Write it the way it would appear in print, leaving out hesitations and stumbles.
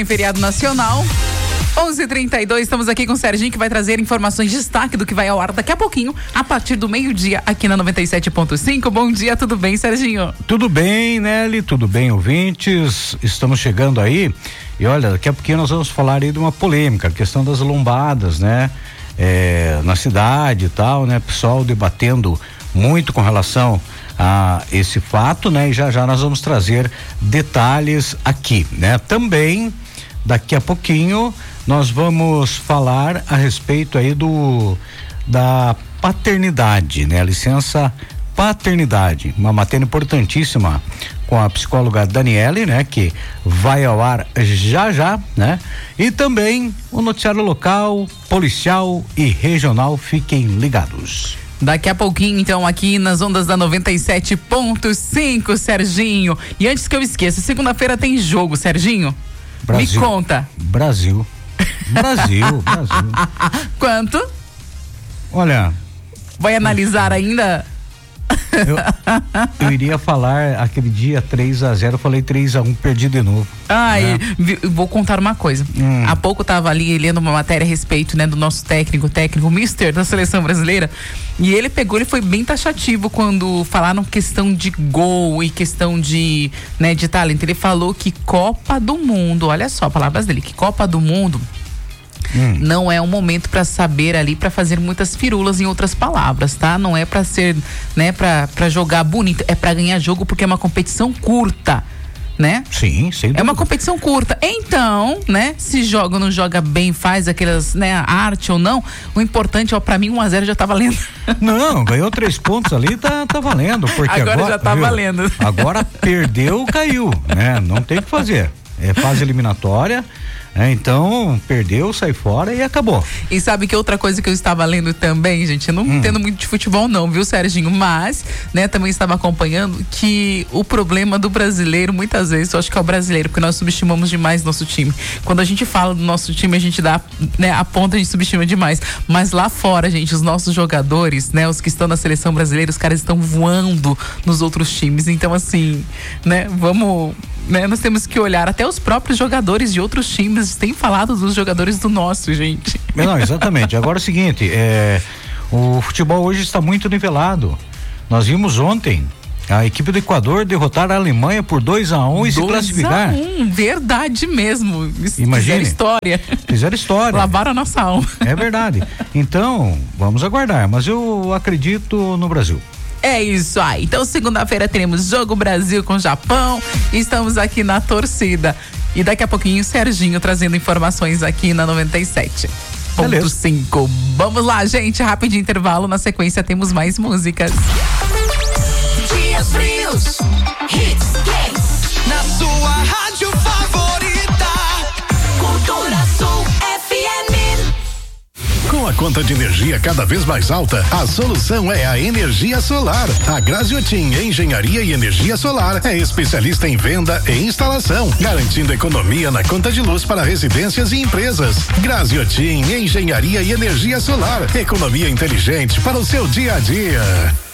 Feriado nacional. 11h32, estamos aqui com o Serginho, que vai trazer informações de destaque do que vai ao ar daqui a pouquinho, a partir do meio-dia, aqui na 97.5. Bom dia, tudo bem, Serginho? Tudo bem, Nelly, tudo bem, ouvintes? Estamos chegando aí e olha, daqui a pouquinho nós vamos falar aí de uma polêmica, a questão das lombadas, né? Na cidade e tal, né? Pessoal debatendo muito com relação a esse fato, né? E já nós vamos trazer detalhes aqui, né? Também, daqui a pouquinho, nós vamos falar a respeito aí da paternidade, né? A licença paternidade, uma matéria importantíssima com a psicóloga Daniele, né? Que vai ao ar já, né? E também o noticiário local, policial e regional, fiquem ligados. Daqui a pouquinho, então, aqui nas ondas da 97.5, Serginho. E antes que eu esqueça, segunda-feira tem jogo, Serginho? Brasil. Me conta. Brasil. Quanto? Olha. Vai analisar ainda? Eu iria falar aquele dia 3-0, eu falei 3-1, perdi de novo. Vou contar uma coisa. Há pouco eu tava ali lendo uma matéria a respeito, né, do nosso técnico mister da seleção brasileira, e ele foi bem taxativo quando falaram questão de gol e questão de, né, de talento. Ele falou que Copa do Mundo, olha só, palavras dele, que Copa do Mundo não é um momento para saber ali, para fazer muitas firulas, em outras palavras, tá? Não é para ser, né, para jogar bonito, é para ganhar jogo, porque é uma competição curta, né? Sim, sem dúvida. É uma competição curta. Então, né, se joga ou não joga bem, faz aquelas, né, arte ou não, o importante, ó, pra mim 1-0 já tá valendo. Não, ganhou 3 pontos ali, tá valendo, porque agora já tá valendo. Agora perdeu, caiu, né? Não tem o que fazer. É fase eliminatória. Então, perdeu, sai fora e acabou. E sabe que outra coisa que eu estava lendo também, gente, eu não entendo muito de futebol não, viu, Serginho? Mas, né, também estava acompanhando que o problema do brasileiro, muitas vezes, eu acho que é o brasileiro, porque nós subestimamos demais nosso time. Quando a gente fala do nosso time, a gente dá, né, a ponta, a gente subestima demais. Mas lá fora, gente, os nossos jogadores, né, os que estão na seleção brasileira, os caras estão voando nos outros times. Então, assim, né, nós temos que olhar, até os próprios jogadores de outros times têm falado dos jogadores do nosso, gente. Não, exatamente. Agora é o seguinte, o futebol hoje está muito nivelado. Nós vimos ontem a equipe do Equador derrotar a Alemanha por 2-1 e se classificar. 2-1, verdade mesmo. Imagine. Fizeram história. Lavaram a nossa alma. É verdade. Então, vamos aguardar, mas eu acredito no Brasil. É isso aí. Então, segunda-feira teremos jogo Brasil com Japão. Estamos aqui na torcida. E daqui a pouquinho o Serginho trazendo informações aqui na 97.5. Vamos lá, gente. Rápido intervalo. Na sequência temos mais músicas. Dias frios, hits, games. Na sua rádio favorita. Cultura Sul FM. Com a conta de energia cada vez mais alta, a solução é a energia solar. A Graziotin Engenharia e Energia Solar é especialista em venda e instalação, garantindo economia na conta de luz para residências e empresas. Graziotin Engenharia e Energia Solar, economia inteligente para o seu dia a dia.